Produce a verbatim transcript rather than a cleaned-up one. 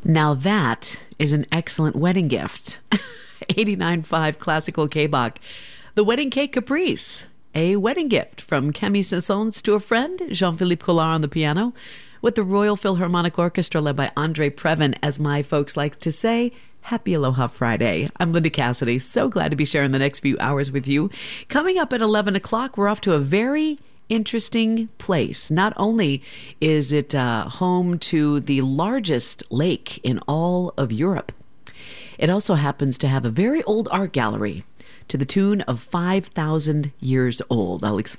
Now that is an excellent wedding gift. eighty-nine point five Classical K-Bach. The Wedding Cake Caprice. A wedding gift from Camille Saint-Saëns to a friend, Jean-Philippe Collard on the piano, with the Royal Philharmonic Orchestra led by Andre Previn, as my folks like to say. Happy Aloha Friday. I'm Linda Cassidy. So glad to be sharing the next few hours with you. Coming up at eleven o'clock, we're off to a very interesting place. Not only is it uh, home to the largest lake in all of Europe, it also happens to have a very old art gallery to the tune of five thousand years old. I'll ex-